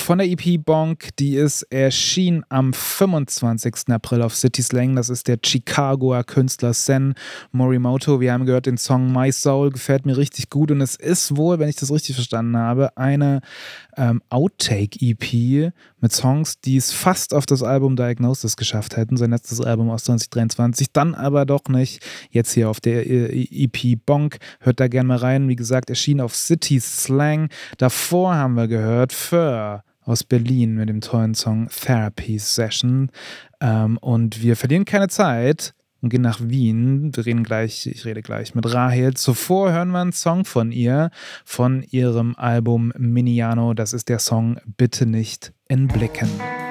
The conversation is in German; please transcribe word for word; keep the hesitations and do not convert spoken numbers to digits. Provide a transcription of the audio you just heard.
von der E P Bonk, die ist erschienen am fünfundzwanzigsten April auf City Slang. Das ist der Chicagoer Künstler Sen Morimoto. Wir haben gehört, den Song My Soul gefällt mir richtig gut und es ist wohl, wenn ich das richtig verstanden habe, eine ähm, Outtake-E P mit Songs, die es fast auf das Album Diagnosis geschafft hätten, sein letztes Album aus zwanzig dreiundzwanzig, dann aber doch nicht. Jetzt hier auf der E P Bonk, hört da gerne mal rein. Wie gesagt, erschien auf City Slang. Davor haben wir gehört Fur aus Berlin mit dem tollen Song Therapy Session. Ähm, und wir verlieren keine Zeit und gehen nach Wien. Wir reden gleich, ich rede gleich mit Rahel. Zuvor hören wir einen Song von ihr, von ihrem Album Miniano. Das ist der Song Bitte nicht in Blicken.